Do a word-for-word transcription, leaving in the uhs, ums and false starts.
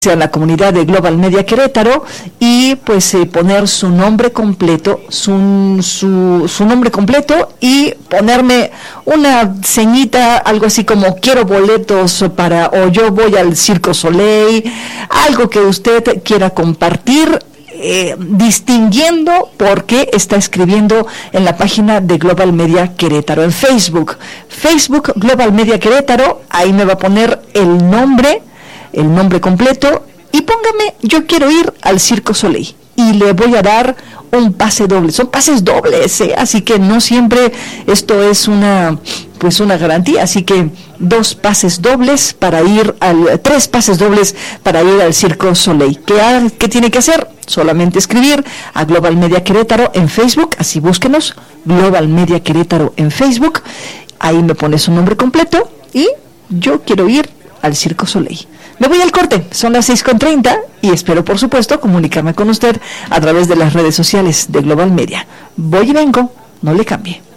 a la comunidad de Global Media Querétaro y pues eh, poner su nombre completo, su, su, su nombre completo y ponerme una ceñita, algo así como quiero boletos para, o yo voy al Circo Soleil, algo que usted quiera compartir, eh, distinguiendo por qué está escribiendo en la página de Global Media Querétaro, en Facebook, Facebook Global Media Querétaro, ahí me va a poner el nombre, el nombre completo, y póngame, yo quiero ir al Circo Soleil, y le voy a dar un pase doble, son pases dobles, ¿eh? Así que no siempre esto es una, pues una garantía, así que dos pases dobles para ir al, tres pases dobles para ir al Circo Soleil. ¿Qué, qué tiene que hacer? Solamente escribir a Global Media Querétaro en Facebook, así búsquenos, Global Media Querétaro en Facebook, ahí me pone su nombre completo, y yo quiero ir al Circo Soleil. Me voy al corte, son las seis con treinta y espero por supuesto comunicarme con usted a través de las redes sociales de Global Media. Voy y vengo, no le cambie.